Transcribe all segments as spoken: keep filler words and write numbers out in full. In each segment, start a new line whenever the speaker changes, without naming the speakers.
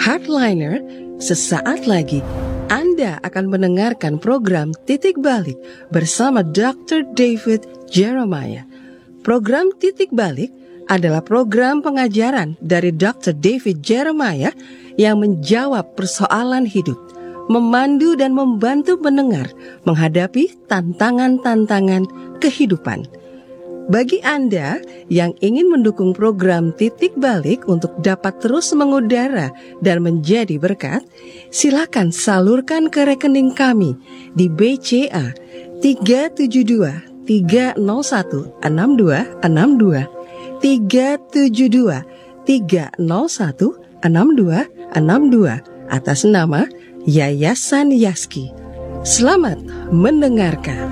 Hardliner, sesaat lagi Anda akan mendengarkan program Titik Balik bersama doktor David Jeremiah. Program Titik Balik adalah program pengajaran dari doktor David Jeremiah yang menjawab persoalan hidup, memandu dan membantu pendengar menghadapi tantangan-tantangan kehidupan. Bagi Anda yang ingin mendukung program Titik Balik untuk dapat terus mengudara dan menjadi berkat, silakan salurkan ke rekening kami di B C A tiga tujuh dua tiga nol satu enam dua enam dua tiga tujuh dua tiga nol satu enam dua enam dua atas nama Yayasan Yaski. Selamat mendengarkan.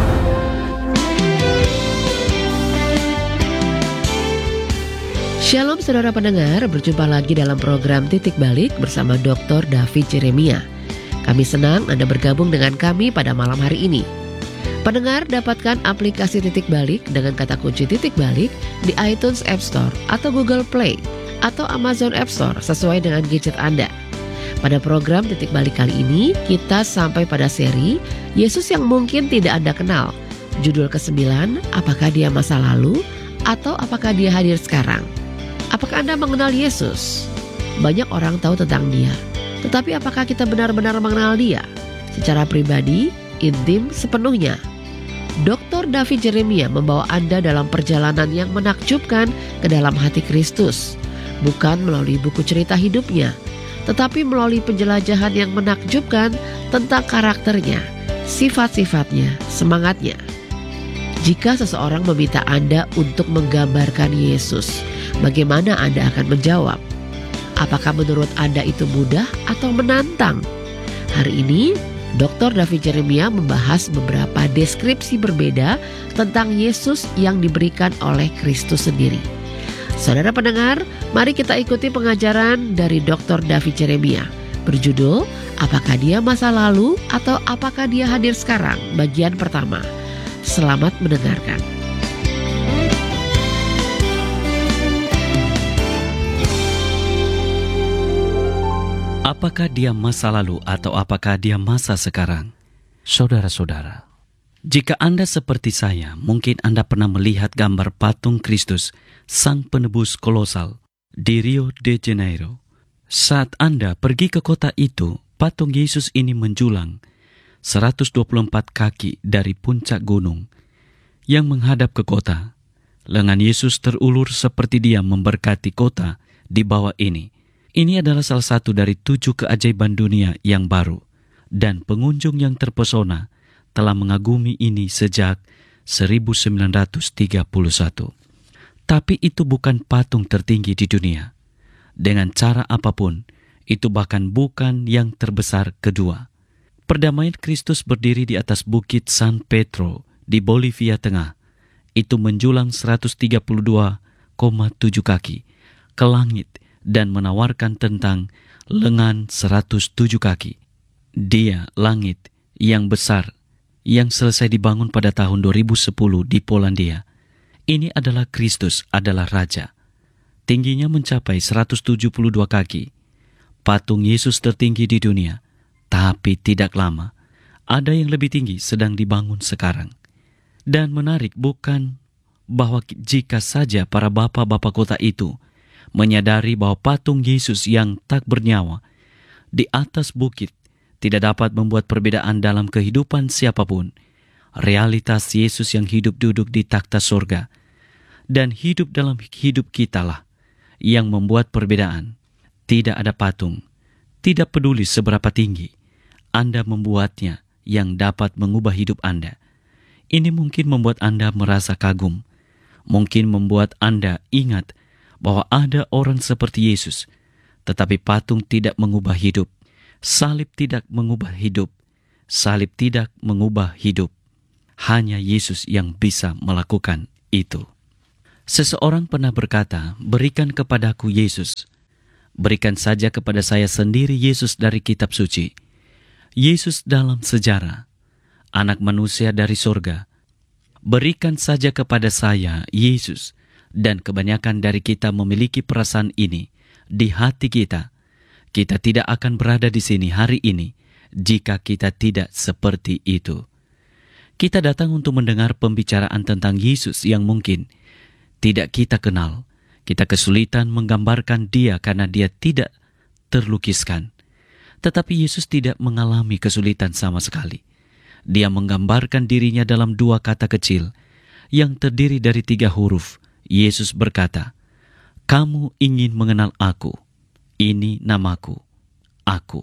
Shalom saudara pendengar, berjumpa lagi dalam program Titik Balik bersama doktor David Jeremiah. Kami senang Anda bergabung dengan kami pada malam hari ini. Pendengar dapatkan aplikasi Titik Balik dengan kata kunci Titik Balik di iTunes App Store atau Google Play atau Amazon App Store sesuai dengan gadget Anda. Pada program Titik Balik kali ini, kita sampai pada seri Yesus yang mungkin tidak Anda kenal. Judul kesembilan, apakah dia masa lalu atau apakah dia hadir sekarang? Apakah Anda mengenal Yesus? Banyak orang tahu tentang dia, tetapi apakah kita benar-benar mengenal dia? Secara pribadi, intim sepenuhnya. doktor David Jeremiah membawa Anda dalam perjalanan yang menakjubkan ke dalam hati Kristus. Bukan melalui buku cerita hidupnya, tetapi melalui penjelajahan yang menakjubkan tentang karakternya, sifat-sifatnya, semangatnya. Jika seseorang meminta Anda untuk menggambarkan Yesus, bagaimana Anda akan menjawab? Apakah menurut Anda itu mudah atau menantang? Hari ini, doktor David Jeremiah membahas beberapa deskripsi berbeda tentang Yesus yang diberikan oleh Kristus sendiri. Saudara pendengar, mari kita ikuti pengajaran dari doktor David Jeremiah. Berjudul, apakah dia masa lalu atau apakah dia hadir sekarang? Bagian pertama. Selamat mendengarkan.
Apakah dia masa lalu atau apakah dia masa sekarang? Saudara-saudara, jika Anda seperti saya, mungkin Anda pernah melihat gambar patung Kristus, Sang Penebus kolosal, di Rio de Janeiro. Saat Anda pergi ke kota itu, patung Yesus ini menjulang seratus dua puluh empat kaki dari puncak gunung yang menghadap ke kota. Lengan Yesus terulur seperti dia memberkati kota di bawah ini. Ini adalah salah satu dari tujuh keajaiban dunia yang baru, dan pengunjung yang terpesona telah mengagumi ini sejak seribu sembilan ratus tiga puluh satu. Tapi itu bukan patung tertinggi di dunia. Dengan cara apapun, itu bahkan bukan yang terbesar kedua. Perdamaian Kristus berdiri di atas bukit San Pedro di Bolivia Tengah. Itu menjulang seratus tiga puluh dua koma tujuh kaki ke langit dan menawarkan tentang lengan seratus tujuh kaki. Dia langit yang besar yang selesai dibangun pada tahun dua ribu sepuluh di Polandia. Ini adalah Kristus adalah Raja. Tingginya mencapai seratus tujuh puluh dua kaki. Patung Yesus tertinggi di dunia. Tapi tidak lama, ada yang lebih tinggi sedang dibangun sekarang. Dan menarik bukan bahwa jika saja para bapak-bapak kota itu menyadari bahwa patung Yesus yang tak bernyawa di atas bukit tidak dapat membuat perbedaan dalam kehidupan siapapun. Realitas Yesus yang hidup duduk di takhta surga dan hidup dalam hidup kitalah yang membuat perbedaan. Tidak ada patung, tidak peduli seberapa tinggi Anda membuatnya yang dapat mengubah hidup Anda. Ini mungkin membuat Anda merasa kagum, mungkin membuat Anda ingat bahwa ada orang seperti Yesus, tetapi patung tidak mengubah hidup, salib tidak mengubah hidup, salib tidak mengubah hidup. Hanya Yesus yang bisa melakukan itu. Seseorang pernah berkata, berikan kepadaku Yesus. Berikan saja kepada saya sendiri Yesus dari kitab suci. Yesus dalam sejarah, anak manusia dari surga. Berikan saja kepada saya Yesus. Dan kebanyakan dari kita memiliki perasaan ini di hati kita. Kita tidak akan berada di sini hari ini jika kita tidak seperti itu. Kita datang untuk mendengar pembicaraan tentang Yesus yang mungkin tidak kita kenal. Kita kesulitan menggambarkan Dia karena Dia tidak terlukiskan. Tetapi Yesus tidak mengalami kesulitan sama sekali. Dia menggambarkan dirinya dalam dua kata kecil yang terdiri dari tiga huruf. Yesus berkata, "Kamu ingin mengenal Aku. Ini namaku, Aku."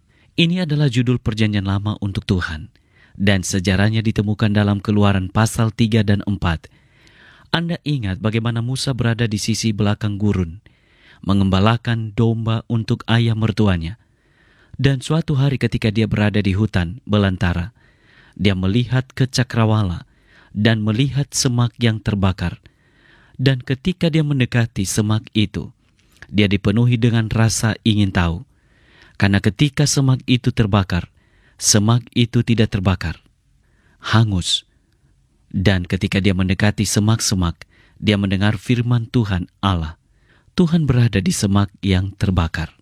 Ini adalah judul perjanjian lama untuk Tuhan, dan sejarahnya ditemukan dalam Keluaran pasal tiga dan empat. Anda ingat bagaimana Musa berada di sisi belakang gurun, mengembalakan domba untuk ayah mertuanya. Dan suatu hari ketika dia berada di hutan belantara, dia melihat ke cakrawala dan melihat semak yang terbakar. Dan ketika dia mendekati semak itu, dia dipenuhi dengan rasa ingin tahu. Karena ketika semak itu terbakar, semak itu tidak terbakar, hangus. Dan ketika dia mendekati semak-semak, dia mendengar firman Tuhan Allah. Tuhan berada di semak yang terbakar.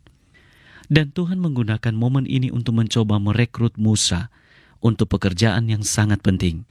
Dan Tuhan menggunakan momen ini untuk mencoba merekrut Musa untuk pekerjaan yang sangat penting.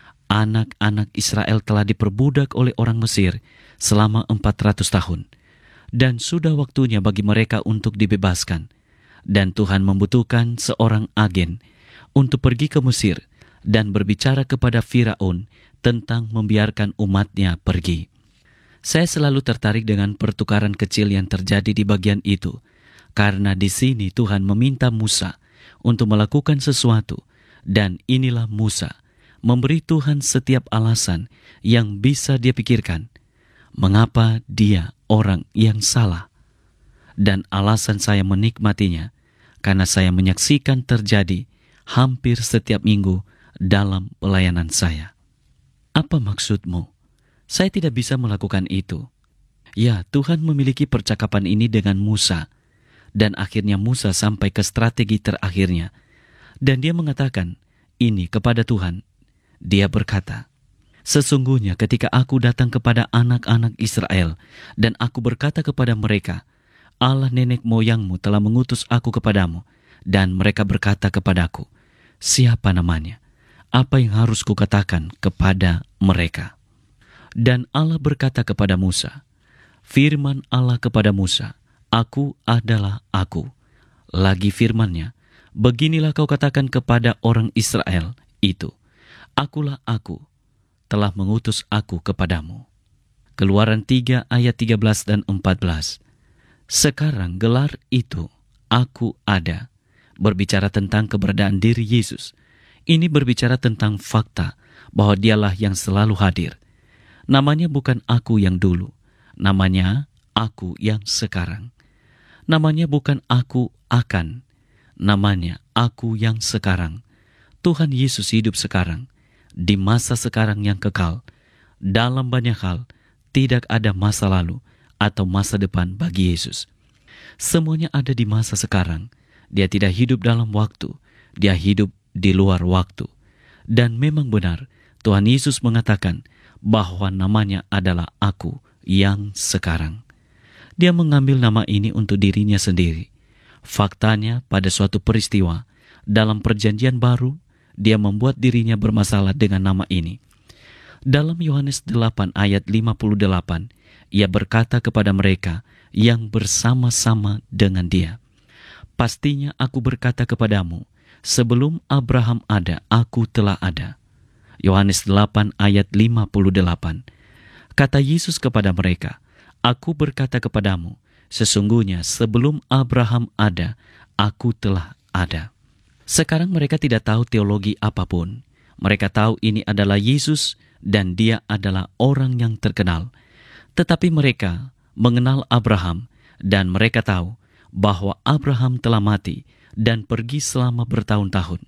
Anak-anak Israel telah diperbudak oleh orang Mesir selama empat ratus tahun. Dan sudah waktunya bagi mereka untuk dibebaskan. Dan Tuhan membutuhkan seorang agen untuk pergi ke Mesir dan berbicara kepada Firaun tentang membiarkan umatnya pergi. Saya selalu tertarik dengan pertukaran kecil yang terjadi di bagian itu, karena di sini Tuhan meminta Musa untuk melakukan sesuatu, dan inilah Musa memberi Tuhan setiap alasan yang bisa dia pikirkan, mengapa dia orang yang salah. Dan alasan saya menikmatinya, karena saya menyaksikan terjadi hampir setiap minggu dalam pelayanan saya. Apa maksudmu? Saya tidak bisa melakukan itu. Ya, Tuhan memiliki percakapan ini dengan Musa, dan akhirnya Musa sampai ke strategi terakhirnya. Dan dia mengatakan ini kepada Tuhan. Dia berkata, "Sesungguhnya ketika aku datang kepada anak-anak Israel, dan aku berkata kepada mereka, Allah nenek moyangmu telah mengutus aku kepadamu, dan mereka berkata kepadaku, siapa namanya? Apa yang harus kukatakan kepada mereka?" Dan Allah berkata kepada Musa, firman Allah kepada Musa, "Aku adalah Aku." Lagi firman-Nya, "Beginilah kau katakan kepada orang Israel itu, Akulah Aku, telah mengutus aku kepadamu." Keluaran tiga ayat tiga belas dan empat belas. Sekarang gelar itu, Aku Ada, berbicara tentang keberadaan diri Yesus. Ini berbicara tentang fakta bahwa Dialah yang selalu hadir. Namanya bukan Aku yang dulu, namanya Aku yang sekarang. Namanya bukan Aku akan, namanya Aku yang sekarang. Tuhan Yesus hidup sekarang, di masa sekarang yang kekal. Dalam banyak hal, tidak ada masa lalu atau masa depan bagi Yesus. Semuanya ada di masa sekarang. Dia tidak hidup dalam waktu, dia hidup di luar waktu. Dan memang benar, Tuhan Yesus mengatakan bahwa namanya adalah Aku yang sekarang. Dia mengambil nama ini untuk dirinya sendiri. Faktanya, pada suatu peristiwa dalam perjanjian baru, dia membuat dirinya bermasalah dengan nama ini. Dalam Yohanes delapan ayat lima puluh delapan, ia berkata kepada mereka yang bersama-sama dengan dia, "Pastinya aku berkata kepadamu, sebelum Abraham ada, aku telah ada." Yohanes delapan ayat lima puluh delapan. Kata Yesus kepada mereka, "Aku berkata kepadamu, sesungguhnya sebelum Abraham ada, aku telah ada." Sekarang mereka tidak tahu teologi apapun. Mereka tahu ini adalah Yesus dan dia adalah orang yang terkenal. Tetapi mereka mengenal Abraham dan mereka tahu bahwa Abraham telah mati dan pergi selama bertahun-tahun.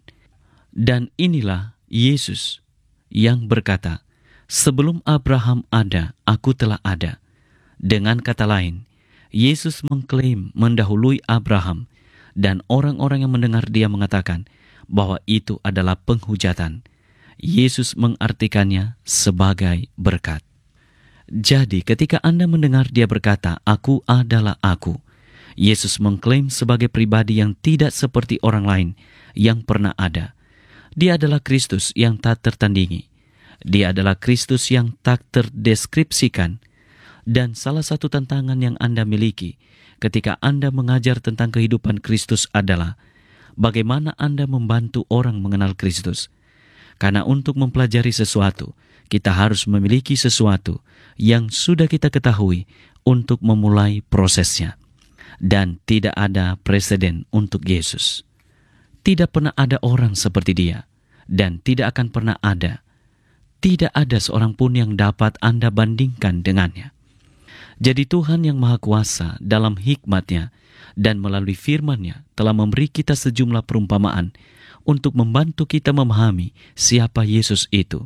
Dan inilah Yesus yang berkata, "Sebelum Abraham ada, aku telah ada." Dengan kata lain, Yesus mengklaim mendahului Abraham, dan orang-orang yang mendengar dia mengatakan bahwa itu adalah penghujatan. Yesus mengartikannya sebagai berkat. Jadi ketika Anda mendengar dia berkata, "Aku adalah Aku," Yesus mengklaim sebagai pribadi yang tidak seperti orang lain yang pernah ada. Dia adalah Kristus yang tak tertandingi. Dia adalah Kristus yang tak terdeskripsikan. Dan salah satu tantangan yang Anda miliki ketika Anda mengajar tentang kehidupan Kristus adalah bagaimana Anda membantu orang mengenal Kristus. Karena untuk mempelajari sesuatu, kita harus memiliki sesuatu yang sudah kita ketahui untuk memulai prosesnya. Dan tidak ada preseden untuk Yesus. Tidak pernah ada orang seperti Dia, dan tidak akan pernah ada. Tidak ada seorang pun yang dapat Anda bandingkan dengannya. Jadi Tuhan yang Maha Kuasa dalam hikmat-Nya dan melalui firman-Nya telah memberi kita sejumlah perumpamaan untuk membantu kita memahami siapa Yesus itu.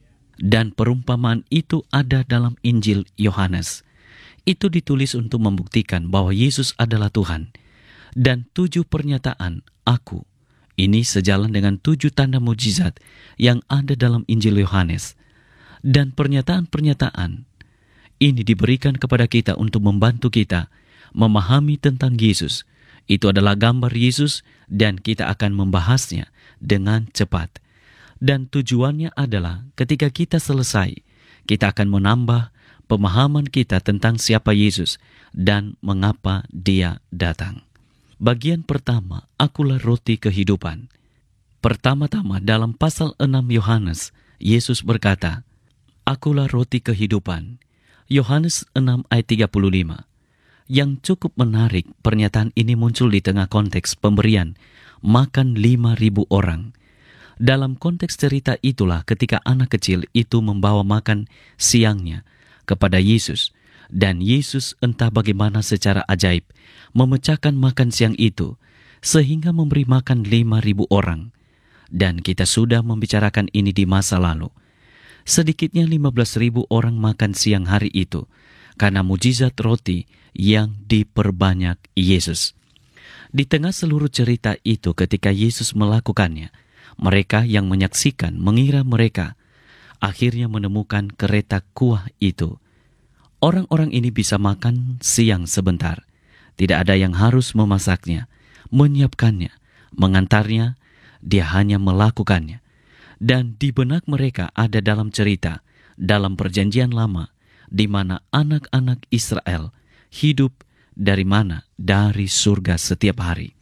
Dan perumpamaan itu ada dalam Injil Yohanes. Itu ditulis untuk membuktikan bahwa Yesus adalah Tuhan. Dan tujuh pernyataan aku, ini sejalan dengan tujuh tanda mujizat yang ada dalam Injil Yohanes. Dan pernyataan-pernyataan ini diberikan kepada kita untuk membantu kita memahami tentang Yesus. Itu adalah gambar Yesus dan kita akan membahasnya dengan cepat. Dan tujuannya adalah ketika kita selesai, kita akan menambah pemahaman kita tentang siapa Yesus dan mengapa Dia datang. Bagian pertama, akulah roti kehidupan. Pertama-tama dalam pasal enam Yohanes, Yesus berkata, akulah roti kehidupan. Yohanes enam ayat tiga puluh lima. Yang cukup menarik, pernyataan ini muncul di tengah konteks pemberian makan lima ribu orang. Dalam konteks cerita itulah ketika anak kecil itu membawa makan siangnya kepada Yesus, dan Yesus entah bagaimana secara ajaib memecahkan makan siang itu sehingga memberi makan lima ribu orang. Dan kita sudah membicarakan ini di masa lalu. Sedikitnya lima belas ribu orang makan siang hari itu karena mujizat roti yang diperbanyak Yesus. Di tengah seluruh cerita itu ketika Yesus melakukannya, mereka yang menyaksikan mengira mereka akhirnya menemukan kereta kuah itu. Orang-orang ini bisa makan siang sebentar. Tidak ada yang harus memasaknya, menyiapkannya, mengantarnya. Dia hanya melakukannya. Dan di benak mereka ada dalam cerita, dalam perjanjian lama, di mana anak-anak Israel hidup dari mana? Dari surga setiap hari.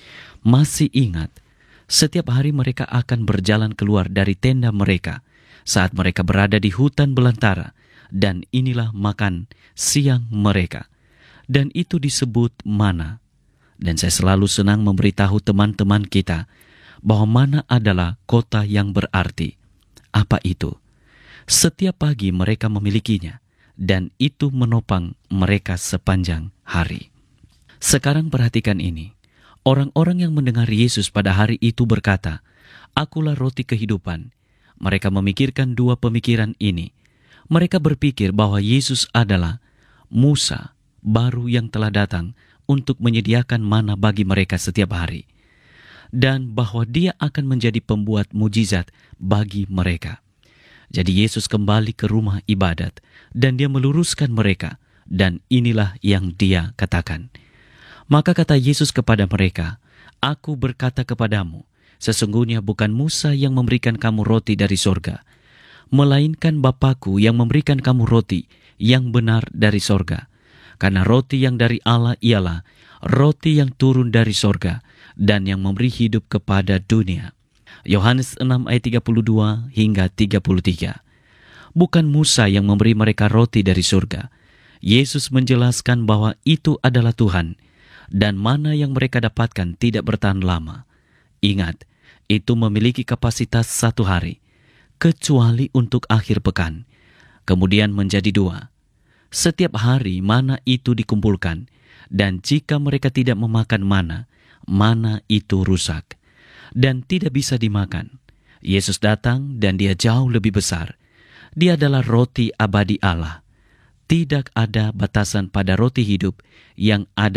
Masih ingat, setiap hari mereka akan berjalan keluar dari tenda mereka saat mereka berada di hutan belantara, dan inilah makan siang mereka. Dan itu disebut mana. Dan saya selalu senang memberitahu teman-teman kita bahwa mana adalah kota yang berarti. Apa itu? Setiap pagi mereka memilikinya, dan itu menopang mereka sepanjang hari. Sekarang perhatikan ini. Orang-orang yang mendengar Yesus pada hari itu berkata, akulah roti kehidupan. Mereka memikirkan dua pemikiran ini. Mereka berpikir bahwa Yesus adalah Musa baru yang telah datang untuk menyediakan mana bagi mereka setiap hari. Dan bahwa Dia akan menjadi pembuat mujizat bagi mereka. Jadi Yesus kembali ke rumah ibadat dan Dia meluruskan mereka, dan inilah yang Dia katakan. Maka kata Yesus kepada mereka, aku berkata kepadamu, sesungguhnya bukan Musa yang memberikan kamu roti dari sorga, melainkan Bapa-Ku yang memberikan kamu roti yang benar dari sorga. Karena roti yang dari Allah ialah roti yang turun dari sorga dan yang memberi hidup kepada dunia. Yohanes enam ayat tiga puluh dua hingga tiga puluh tiga. Bukan Musa yang memberi mereka roti dari surga. Yesus menjelaskan bahwa itu adalah Tuhan, dan mana yang mereka dapatkan tidak bertahan lama. Ingat, itu memiliki kapasitas satu hari, kecuali untuk akhir pekan. Kemudian menjadi dua. Setiap hari mana itu dikumpulkan, dan jika mereka tidak memakan mana, mana itu rusak dan tidak bisa dimakan. Yesus datang dan Dia jauh lebih besar. Dia adalah roti abadi Allah. Tidak ada batasan pada roti hidup yang ada